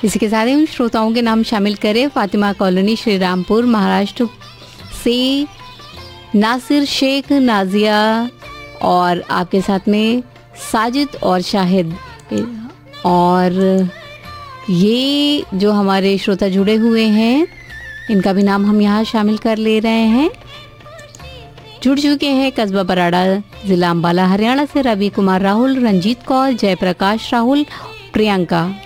इसी के साथ ही उन श्रोताओं के नाम शामिल करें। फातिमा कॉलोनी, श्री रामपुर, महाराष्ट्र से नासिर शेख, नाजिया और आपके साथ में साजिद और शाहिद। और ये जो हमारे श्रोता जुड़े हुए हैं इनका भी नाम हम यहाँ शामिल कर ले रहे हैं। जुड़ चुके हैं कस्बा बराड़ा, जिला अम्बाला, हरियाणा से रवि कुमार राहुल, रंजीत कौर, जयप्रकाश राहुल, प्रियंका।